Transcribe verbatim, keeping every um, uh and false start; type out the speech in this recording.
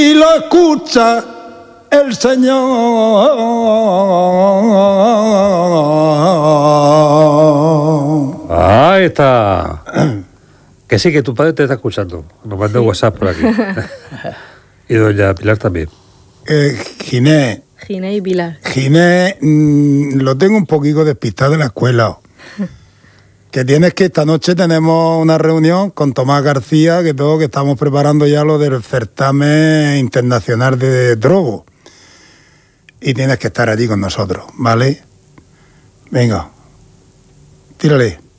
Y lo escucha el Señor. Ahí está. Que sí, que tu padre te está escuchando. Nos manda un WhatsApp por aquí. Y doña Pilar también. Eh, Ginés. Ginés y Pilar. Ginés, mmm, lo tengo un poquito despistado de la escuela. Que tienes que esta noche tenemos una reunión con Tomás García, que todo que estamos preparando ya lo del certamen internacional de Drogo. Y tienes que estar allí con nosotros, ¿vale? Venga, tírale.